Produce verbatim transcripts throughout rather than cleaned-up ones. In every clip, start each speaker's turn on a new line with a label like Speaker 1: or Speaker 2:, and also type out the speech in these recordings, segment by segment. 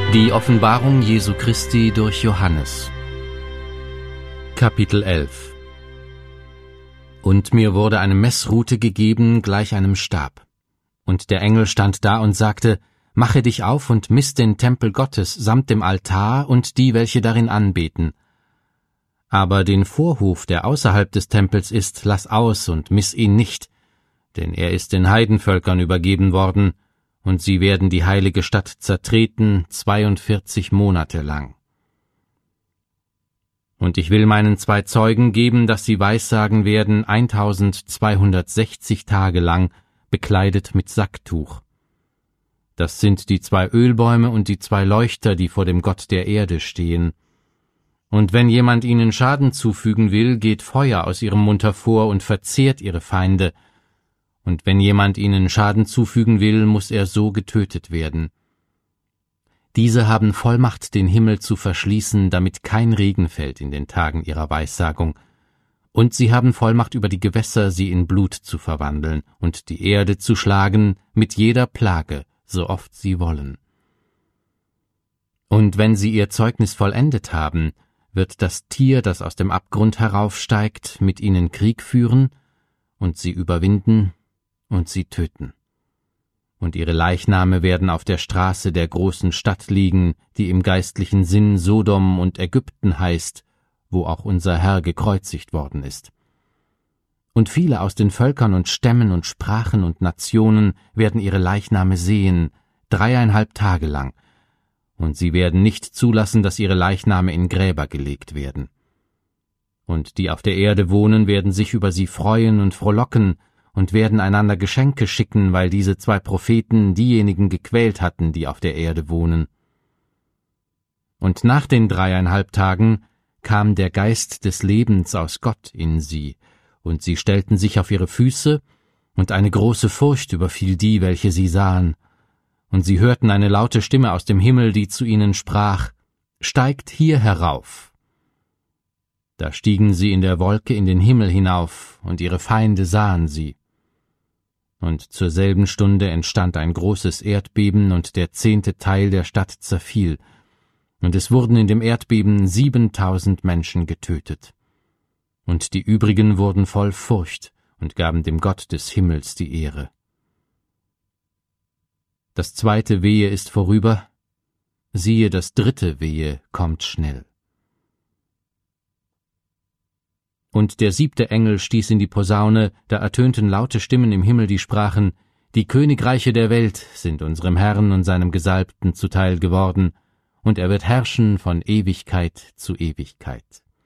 Speaker 1: Die Offenbarung Jesu Christi durch Johannes. Kapitel elf. Und mir wurde eine Messrute gegeben, gleich einem Stab. Und der Engel stand da und sagte, Mache dich auf und miss den Tempel Gottes samt dem Altar und die, welche darin anbeten. Aber den Vorhof, der außerhalb des Tempels ist, lass aus und miss ihn nicht, denn er ist den Heidenvölkern übergeben worden, und sie werden die heilige Stadt zertreten zweiundvierzig Monate lang. Und ich will meinen zwei Zeugen geben, dass sie Weissagen werden eintausendzweihundertsechzig Tage lang, bekleidet mit Sacktuch. Das sind die zwei Ölbäume und die zwei Leuchter, die vor dem Gott der Erde stehen. Und wenn jemand ihnen Schaden zufügen will, geht Feuer aus ihrem Mund hervor und verzehrt ihre Feinde. Und wenn jemand ihnen Schaden zufügen will, muss er so getötet werden. Diese haben Vollmacht, den Himmel zu verschließen, damit kein Regen fällt in den Tagen ihrer Weissagung. Und sie haben Vollmacht über die Gewässer, sie in Blut zu verwandeln und die Erde zu schlagen mit jeder Plage, so oft sie wollen. Und wenn sie ihr Zeugnis vollendet haben, wird das Tier, das aus dem Abgrund heraufsteigt, mit ihnen Krieg führen und sie überwinden und sie töten. Und ihre Leichname werden auf der Straße der großen Stadt liegen, die im geistlichen Sinn Sodom und Ägypten heißt, wo auch unser Herr gekreuzigt worden ist. Und viele aus den Völkern und Stämmen und Sprachen und Nationen werden ihre Leichname sehen, dreieinhalb Tage lang, und sie werden nicht zulassen, dass ihre Leichname in Gräber gelegt werden. Und die auf der Erde wohnen, werden sich über sie freuen und frohlocken und werden einander Geschenke schicken, weil diese zwei Propheten diejenigen gequält hatten, die auf der Erde wohnen. Und nach den dreieinhalb Tagen kam der Geist des Lebens aus Gott in sie, und sie stellten sich auf ihre Füße, und eine große Furcht überfiel die, welche sie sahen. Und sie hörten eine laute Stimme aus dem Himmel, die zu ihnen sprach, »Steigt hier herauf!« Da stiegen sie in der Wolke in den Himmel hinauf, und ihre Feinde sahen sie. Und zur selben Stunde entstand ein großes Erdbeben, und der zehnte Teil der Stadt zerfiel, und es wurden in dem Erdbeben siebentausend Menschen getötet. Und die übrigen wurden voll Furcht und gaben dem Gott des Himmels die Ehre. Das zweite Wehe ist vorüber, siehe, das dritte Wehe kommt schnell. Und der siebte Engel stieß in die Posaune, da ertönten laute Stimmen im Himmel, die sprachen, Die Königreiche der Welt sind unserem Herrn und seinem Gesalbten zuteil geworden, und er wird herrschen von Ewigkeit zu Ewigkeit.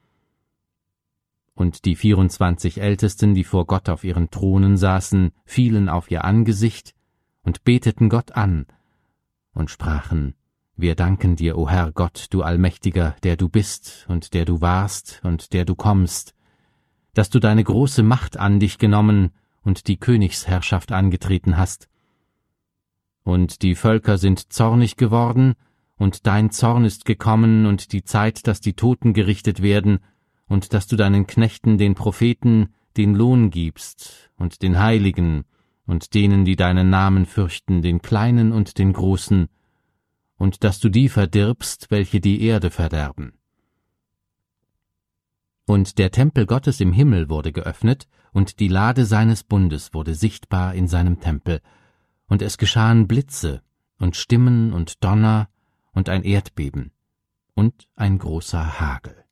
Speaker 1: Und die vierundzwanzig Ältesten, die vor Gott auf ihren Thronen saßen, fielen auf ihr Angesicht und beteten Gott an und sprachen, Wir danken dir, o Herr Gott, du Allmächtiger, der du bist und der du warst und der du kommst, dass du deine große Macht an dich genommen und die Königsherrschaft angetreten hast. Und die Völker sind zornig geworden, und dein Zorn ist gekommen und die Zeit, dass die Toten gerichtet werden, und dass du deinen Knechten, den Propheten, den Lohn gibst, und den Heiligen, und denen, die deinen Namen fürchten, den Kleinen und den Großen, und dass du die verdirbst, welche die Erde verderben. Und der Tempel Gottes im Himmel wurde geöffnet, und die Lade seines Bundes wurde sichtbar in seinem Tempel, und es geschahen Blitze und Stimmen und Donner und ein Erdbeben und ein großer Hagel.